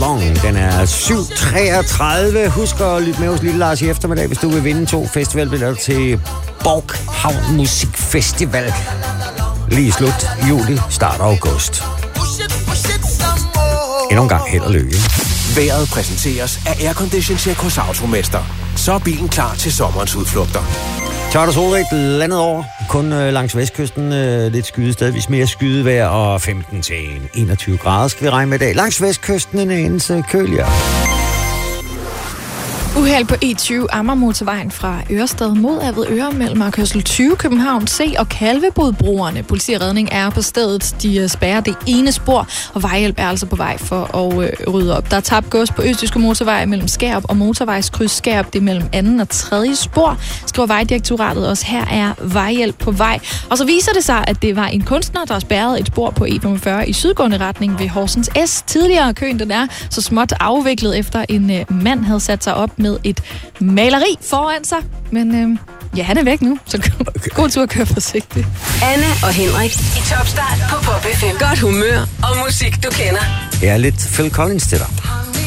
Song. Den er 7:33. Husk at lytte med hos Lille Lars i eftermiddag, hvis du vil vinde 2 festivalbilletter til Borghavn Musikfestival. Lige slut juli, start august. Endnu en gang held og lykke. Vejret præsenteres af Aircondition-check hos Automester. Så er bilen klar til sommerens udflugter. Tørt og solrigt landet over. Kun langs vestkysten lidt skyde, stadigvis mere skydevejr, og 15 til 21 grader skal vi regne med i dag. Langs vestkysten en anelse køligere. Uheld på E20 Amagermotorvejen fra Ørestad mod Avedøre mellem Markørsel 20 København C og Kalvebodbroerne. Politi og redning er på stedet. De spærrer det ene spor, og vejhjælp er altså på vej for at rydde op. Der er tabt gods på Østjyske Motorvej mellem Skærup og Motorvejskryds Skærup. Det er mellem anden og tredje spor, skriver Vejdirektoratet også. Her er vejhjælp på vej. Og så viser det sig, at det var en kunstner, der spærrede et spor på E45 i sydgående retning ved Horsens S. Tidligere køen den er så småt afviklet, efter en mand havde sat sig op med et maleri foran sig. Men ja, han er væk nu, så god tur at køre forsigtigt. Anne og Henrik i Top Start på Pop FM. Godt humør og musik, du kender. Ja, lidt Phil Collins til dig.